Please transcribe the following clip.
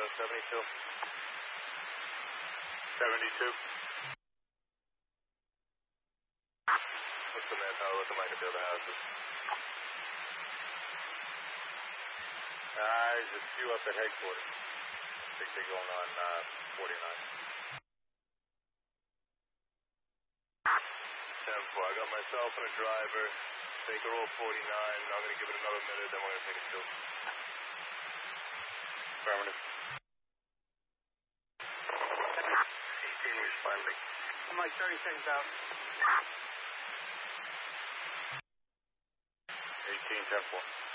72. 72. What's the manpower looking like at the other houses? There's a few up at headquarters. I think they're going on 49. 10-4. I got myself and a driver. They can roll 49. I'm going to give it another minute, then we're going to take a tilt. Affirmative. 18 responding. I'm like 30 seconds out. 18, 10-4.